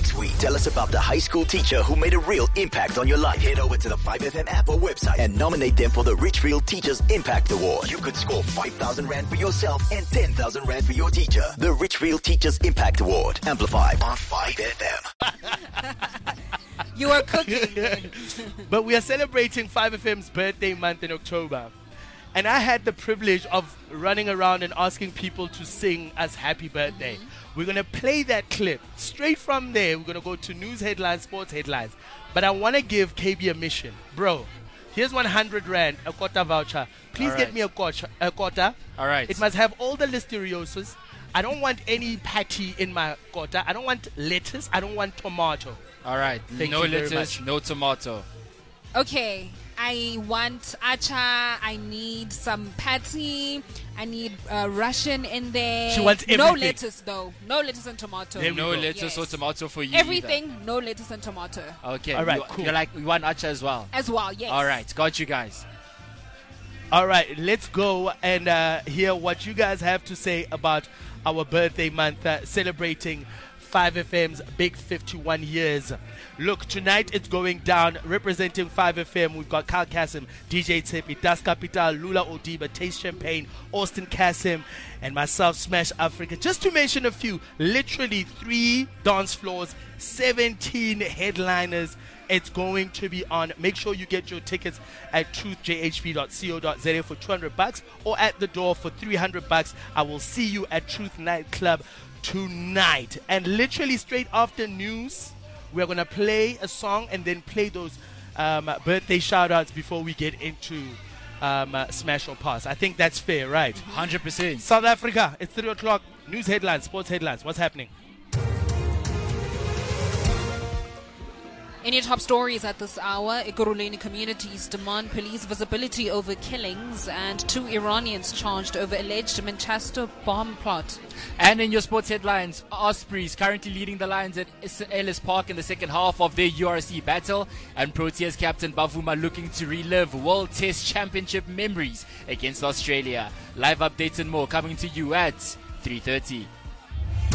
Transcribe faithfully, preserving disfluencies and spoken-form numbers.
next week. Tell us about the high school teacher who made a real impact on your life. Head over to the five F M app or website and nominate them for the Richfield Teachers Impact Award. You could score five thousand rand for yourself and ten thousand rand for your teacher. The Richfield Teachers Impact Award. Amplified on five F M. You are cooking. But we are celebrating five F M's birthday month in October. And I had the privilege of running around and asking people to sing us happy birthday. Mm-hmm. We're going to play that clip. Straight from there, we're going to go to news headlines, sports headlines. But I want to give K B a mission. Bro, here's one hundred rand, a quota voucher. Please right. get me a quota, a quota. All right. It must have all the listeriosis. I don't want any patty in my quota. I don't want lettuce. I don't want tomato. All right. Thank no you very lettuce, much. no tomato. Okay. I want acha. I need some patty. I need uh, Russian in there. She wants everything. No lettuce though. No lettuce and tomato. No go. lettuce Yes. or tomato for you. Everything, either. no lettuce and tomato. Okay. All right, You, cool. You're like, you want acha as well? As well, yes. All right. Got you guys. All right, let's go and uh, hear what you guys have to say about our birthday month, uh, celebrating five F M's big fifty-one years. Look, tonight it's going down. Representing five F M, we've got Carl Kasim, D J Tsepi, Das Capital, Lula Odiba, Taste Champagne, Austin Kasim, and myself, Smash Africa. Just to mention a few, literally three dance floors, seventeen headliners. It's going to be on. Make sure you get your tickets at truth j h p dot co dot za for two hundred bucks or at the door for three hundred bucks. I will see you at Truth Nightclub tonight. And literally straight after news, we're going to play a song and then play those um, birthday shout-outs before we get into um, uh, Smash or Pass. I think that's fair, right? one hundred percent. South Africa, it's three o'clock. News headlines, sports headlines. What's happening? In your top stories at this hour, Ekurhuleni communities demand police visibility over killings and two Iranians charged over alleged Manchester bomb plot. And in your sports headlines, Ospreys currently leading the Lions at Ellis Park in the second half of their U R C battle, and Proteas captain Bavuma looking to relive World Test Championship memories against Australia. Live updates and more coming to you at three thirty.